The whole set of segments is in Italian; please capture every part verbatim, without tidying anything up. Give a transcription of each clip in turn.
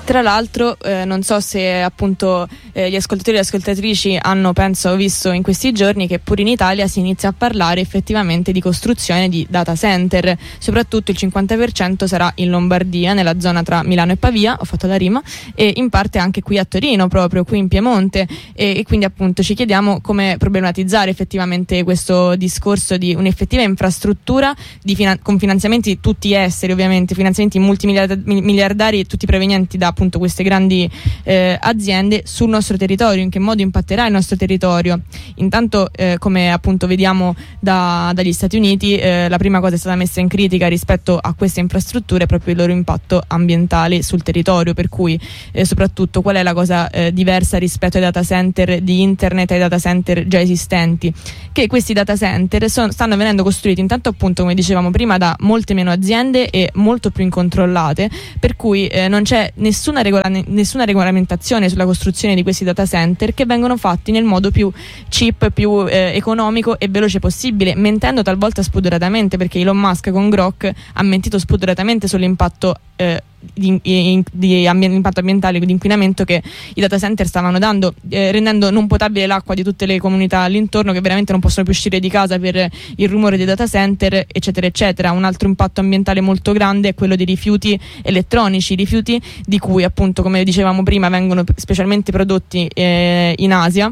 Tra l'altro eh, non so se appunto eh, gli ascoltatori e le ascoltatrici hanno, penso, visto in questi giorni che pure in Italia si inizia a parlare effettivamente di costruzione di data center, soprattutto il cinquanta per cento sarà in Lombardia, nella zona tra Milano e Pavia, ho fatto la rima, e in parte anche qui a Torino, proprio qui in Piemonte, e, e quindi appunto ci chiediamo come problematizzare effettivamente questo discorso di un'effettiva infrastruttura di finan- con finanziamenti tutti esteri, ovviamente finanziamenti multimiliardari, tutti provenienti da appunto queste grandi eh, aziende sul nostro territorio. In che modo impatterà il nostro territorio? Intanto eh, come appunto vediamo da, dagli Stati Uniti, eh, la prima cosa è stata messa in critica rispetto a queste infrastrutture è proprio il loro impatto ambientale sul territorio, per cui eh, soprattutto qual è la cosa eh, diversa rispetto ai data center di internet, ai data center già esistenti, che questi data center sono, stanno venendo costruiti intanto appunto, come dicevamo prima, da molte meno aziende e molto più incontrollate, per cui eh, non c'è nessun Nessuna, regola- nessuna regolamentazione sulla costruzione di questi data center, che vengono fatti nel modo più cheap, più eh, economico e veloce possibile, mentendo talvolta spudoratamente, perché Elon Musk con Grok ha mentito spudoratamente sull'impatto eh, di, di, di ambien- impatto ambientale, di inquinamento che i data center stavano dando, eh, rendendo non potabile l'acqua di tutte le comunità all'intorno, che veramente non possono più uscire di casa per il rumore dei data center, eccetera eccetera. Un altro impatto ambientale molto grande è quello dei rifiuti elettronici, rifiuti di cui appunto, come dicevamo prima, vengono specialmente prodotti eh, in Asia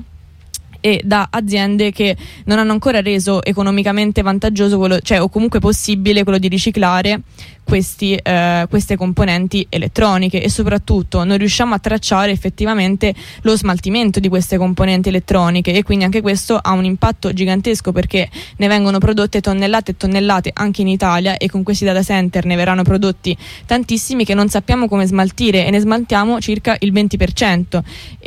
e da aziende che non hanno ancora reso economicamente vantaggioso quello, cioè o comunque possibile quello di riciclare questi, eh, queste componenti elettroniche, e soprattutto non riusciamo a tracciare effettivamente lo smaltimento di queste componenti elettroniche, e quindi anche questo ha un impatto gigantesco, perché ne vengono prodotte tonnellate e tonnellate anche in Italia, e con questi data center ne verranno prodotti tantissimi che non sappiamo come smaltire, e ne smaltiamo circa il venti per cento.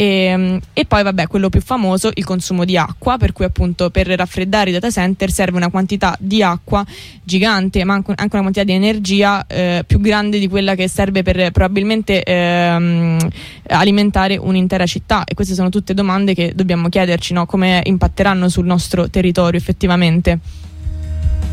E, e poi vabbè, quello più famoso, il consumo di acqua, per cui appunto per raffreddare i data center serve una quantità di acqua gigante, ma anche una quantità di energia Eh, più grande di quella che serve per probabilmente ehm, alimentare un'intera città. E queste sono tutte domande che dobbiamo chiederci, no? Come impatteranno sul nostro territorio effettivamente.